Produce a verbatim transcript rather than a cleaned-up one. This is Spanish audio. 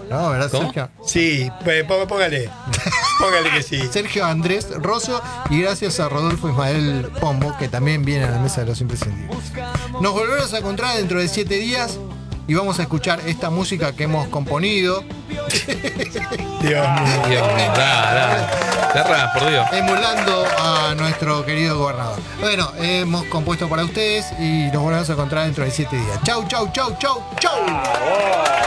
No, ¿verdad, ¿Cómo? Sergio? Sí, pues, pó- póngale. Póngale que sí. Sergio Andrés Rosso, y gracias a Rodolfo Ismael Pombo, que también viene a la mesa de los imprescindibles. Nos volveremos a encontrar dentro de siete días y vamos a escuchar esta música que hemos componido. Dios mío. Dios mío, da, da. Cerrá, por Dios. Emulando a nuestro querido gobernador. Bueno, hemos compuesto para ustedes y nos volvemos a encontrar dentro de siete días. Chau, chau, chau, chau, chau.